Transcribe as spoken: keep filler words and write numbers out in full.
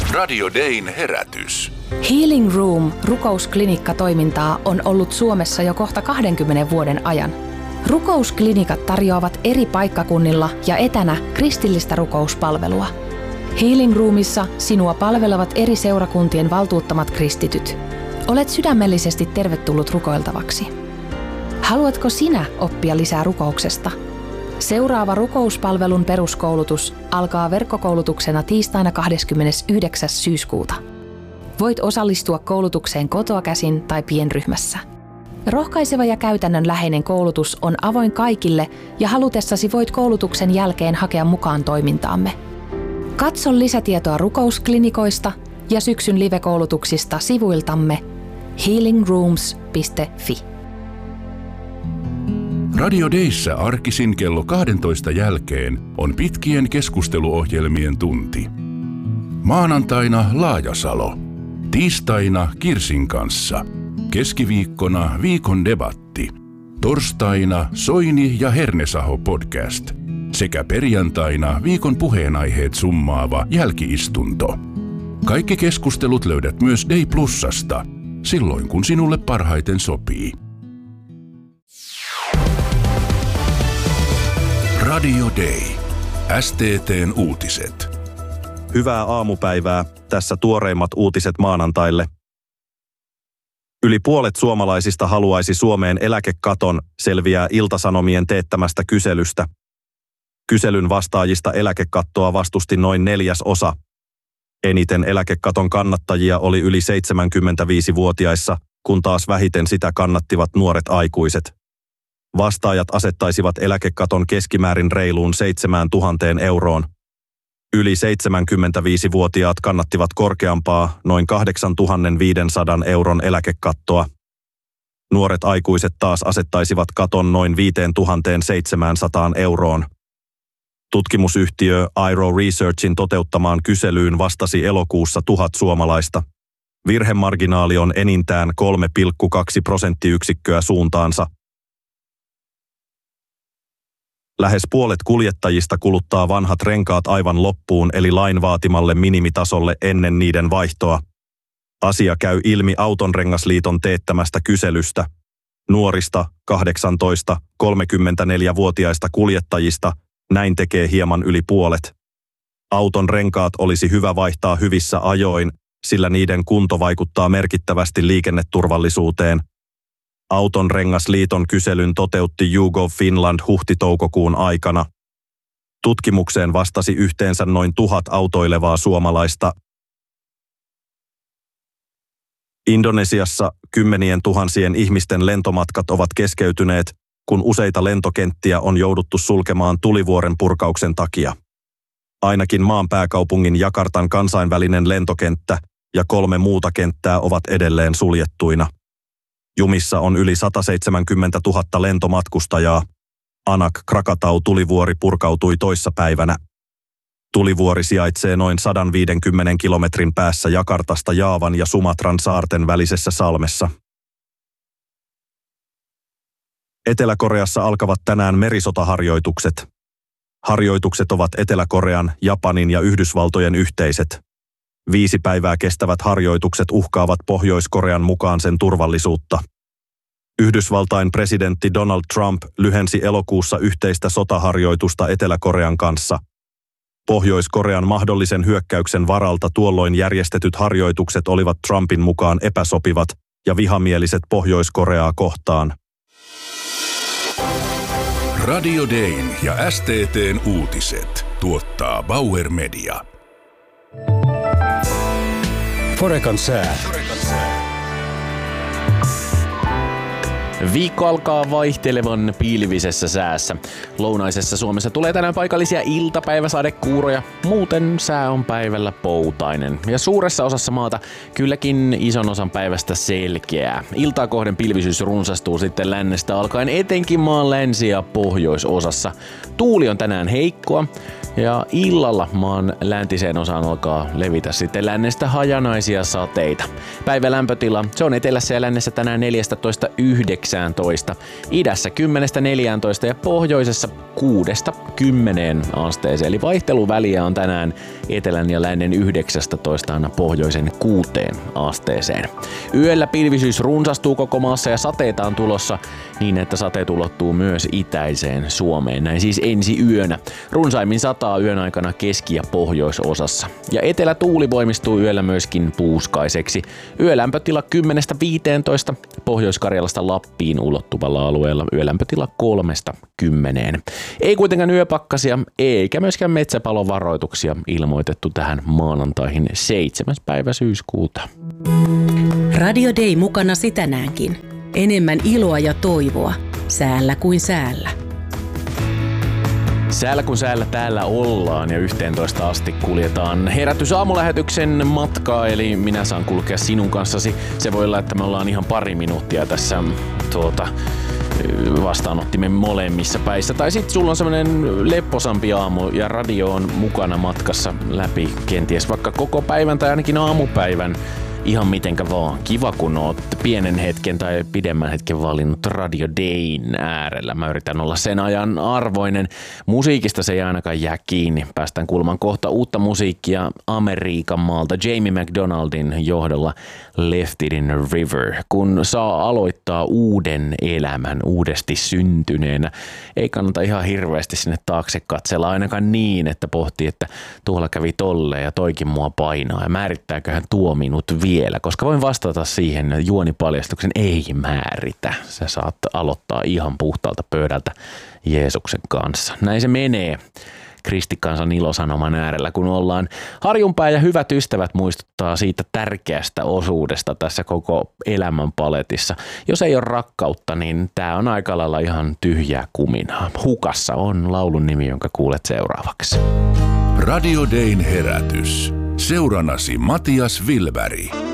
Radio Dayn herätys. Healing Room rukousklinikka-toimintaa on ollut Suomessa jo kohta kahdenkymmenen vuoden ajan. Rukousklinikat tarjoavat eri paikkakunnilla ja etänä kristillistä rukouspalvelua. Healing Roomissa sinua palvelevat eri seurakuntien valtuuttamat kristityt. Olet sydämellisesti tervetullut rukoiltavaksi. Haluatko sinä oppia lisää rukouksesta? Seuraava rukouspalvelun peruskoulutus alkaa verkkokoulutuksena tiistaina kahdeskymmenesyhdeksäs syyskuuta. Voit osallistua koulutukseen kotoa käsin tai pienryhmässä. Rohkaiseva ja käytännönläheinen koulutus on avoin kaikille ja halutessasi voit koulutuksen jälkeen hakea mukaan toimintaamme. Katso lisätietoa rukousklinikoista ja syksyn live-koulutuksista sivuiltamme healing rooms piste fi. Radio Dayssä arkisin kello kahdentoista jälkeen on pitkien keskusteluohjelmien tunti. Maanantaina Laajasalo, tiistaina Kirsin kanssa, keskiviikkona viikon debatti, torstaina Soini ja Hernesaho podcast sekä perjantaina viikon puheenaiheet summaava jälkiistunto. Kaikki keskustelut löydät myös Day Plusasta, silloin kun sinulle parhaiten sopii. Radio Day. S T T:n uutiset. Hyvää aamupäivää. Tässä tuoreimmat uutiset maanantaille. Yli puolet suomalaisista haluaisi Suomeen eläkekaton, selviää Ilta-Sanomien teettämästä kyselystä. Kyselyn vastaajista eläkekattoa vastusti noin neljäs osa. Eniten eläkekaton kannattajia oli yli seitsemänkymmentäviisivuotiaissa, kun taas vähiten sitä kannattivat nuoret aikuiset. Vastaajat asettaisivat eläkekaton keskimäärin reiluun seitsemäntuhatta euroon. Yli seitsemänkymmentäviisivuotiaat kannattivat korkeampaa, noin kahdeksantuhattaviisisataa euron eläkekattoa. Nuoret aikuiset taas asettaisivat katon noin viisituhattaseitsemänsataa euroon. Tutkimusyhtiö Airo Researchin toteuttamaan kyselyyn vastasi elokuussa tuhat suomalaista. Virhemarginaali on enintään kolme pilkku kaksi prosenttiyksikköä suuntaansa. Lähes puolet kuljettajista kuluttaa vanhat renkaat aivan loppuun eli lain vaatimalle minimitasolle ennen niiden vaihtoa. Asia käy ilmi Autonrengasliiton teettämästä kyselystä. Nuorista kahdeksantoista–kolmekymmentäneljävuotiaista kuljettajista näin tekee hieman yli puolet. Auton renkaat olisi hyvä vaihtaa hyvissä ajoin, sillä niiden kunto vaikuttaa merkittävästi liikenneturvallisuuteen. Autonrengasliiton kyselyn toteutti YouGov Finland huhti-toukokuun aikana. Tutkimukseen vastasi yhteensä noin tuhat autoilevaa suomalaista. Indonesiassa kymmenien tuhansien ihmisten lentomatkat ovat keskeytyneet, kun useita lentokenttiä on jouduttu sulkemaan tulivuoren purkauksen takia. Ainakin maan pääkaupungin Jakartan kansainvälinen lentokenttä ja kolme muuta kenttää ovat edelleen suljettuina. Jumissa on yli sataseitsemänkymmentätuhatta lentomatkustajaa. Anak Krakatau tulivuori purkautui toissapäivänä. Tulivuori sijaitsee noin sata viisikymmentä kilometrin päässä Jakartasta Jaavan ja Sumatran saarten välisessä salmessa. Etelä-Koreassa alkavat tänään merisotaharjoitukset. Harjoitukset ovat Etelä-Korean, Japanin ja Yhdysvaltojen yhteiset. Viisi päivää kestävät harjoitukset uhkaavat Pohjois-Korean mukaan sen turvallisuutta. Yhdysvaltain presidentti Donald Trump lyhensi elokuussa yhteistä sotaharjoitusta Etelä-Korean kanssa. Pohjois-Korean mahdollisen hyökkäyksen varalta tuolloin järjestetyt harjoitukset olivat Trumpin mukaan epäsopivat ja vihamieliset Pohjois-Koreaa kohtaan. Radio Dayn ja S T T:n uutiset tuottaa Bauer Media. Forekan sää. Viikko alkaa vaihtelevan pilvisessä säässä. Lounaisessa Suomessa tulee tänään paikallisia iltapäiväsadekuuroja, muuten sää on päivällä poutainen. Ja suuressa osassa maata kylläkin ison osan päivästä selkeää. Iltaa kohden pilvisyys runsastuu sitten lännestä alkaen etenkin maan länsi- ja pohjoisosassa. Tuuli on tänään heikkoa ja illalla maan läntiseen osaan alkaa levitä sitten lännestä hajanaisia sateita. Päivän lämpötila, se on etelässä ja lännessä tänään neljätoista yhdeksän yhdeksääntoista, idässä kymmenestä neljääntoista ja pohjoisessa kuudesta kymmeneen asteeseen. Eli vaihteluväliä on tänään etelän ja lännen yhdeksästätoista aina pohjoisen kuuteen asteeseen. Yöllä pilvisyys runsastuu koko maassa ja sateita on tulossa niin, että sateet ulottuu myös itäiseen Suomeen. Näin siis ensi yönä. Runsaimmin sataa yön aikana keski- ja pohjoisosassa. Ja etelätuuli voimistuu yöllä myöskin puuskaiseksi. Yölämpötila kymmenestä viiteentoista, Pohjois-Karjalasta Lappiin ulottuvalla alueella yölämpötila kolmesta kymmeneen. Ei kuitenkaan yöpakkasia eikä myöskään metsäpalovaroituksia ilmoitettu tähän maanantaihin seitsemäs päivä syyskuuta. Radio Day mukana tänäänkin. Enemmän iloa ja toivoa. Säällä kuin säällä. Säällä kun säällä täällä ollaan ja yhteentoista asti kuljetaan herätysaamulähetyksen matkaa, eli minä saan kulkea sinun kanssasi. Se voi olla, että me ollaan ihan pari minuuttia tässä tuota, vastaanottimen molemmissa päissä. Tai sit sulla on semmonen lepposampi aamu ja radio on mukana matkassa läpi kenties vaikka koko päivän tai ainakin aamupäivän. Ihan mitenkä vaan. Kiva, kun oot pienen hetken tai pidemmän hetken valinnut Radio Dayn äärellä. Mä yritän olla sen ajan arvoinen. Musiikista se ei ainakaan jää kiinni. Päästään kuulemaan kohta uutta musiikkia Amerikan maalta Jamie McDonaldin johdolla Left It in a River. Kun saa aloittaa uuden elämän uudesti syntyneenä, ei kannata ihan hirveästi sinne taakse katsella ainakaan niin, että pohtii, että tuolla kävi tolleen ja toikin mua painaa ja määrittääköhän tuo minut vielä, koska voin vastata siihen, että juonipaljastuksen ei määritä. Sä saat aloittaa ihan puhtaalta pöydältä Jeesuksen kanssa. Näin se menee kristikansan ilosanoman äärellä, kun ollaan. Harjunpää ja hyvät ystävät muistuttaa siitä tärkeästä osuudesta tässä koko elämän paletissa. Jos ei ole rakkautta, niin tää on aika lailla ihan tyhjää kuminaa. Hukassa on laulun nimi, jonka kuulet seuraavaksi. Radio Dayn herätys. Seurannasi Matias Vilberg.